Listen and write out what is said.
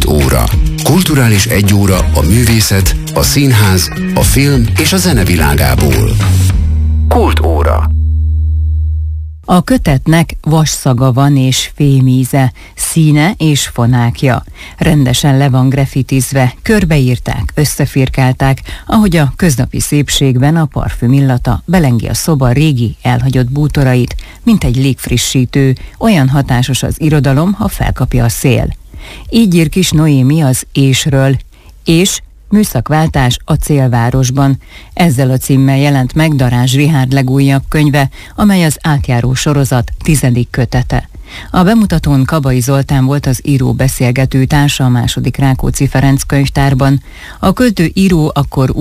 Kultóra. Kulturális egyóra a művészet, a színház, a film és a zene világából. Kultóra. A kötetnek vasszaga van és fémíze, színe és fonákja. Rendesen le van grafitizve, körbeírták, összefirkálták, ahogy a köznapi szépségben a parfüm illata belengi a szoba régi, elhagyott bútorait, mint egy légfrissítő, olyan hatásos az irodalom, ha felkapja a szél. Így ír Kis Noémi az Ésről. És műszakváltás a célvárosban. Ezzel a címmel jelent meg Darázs Richárd legújabb könyve, amely az átjáró sorozat 10. kötete. A bemutatón Kabai Zoltán volt az író beszélgető társa a II. Rákóczi Ferenc könyvtárban. A költő író akkor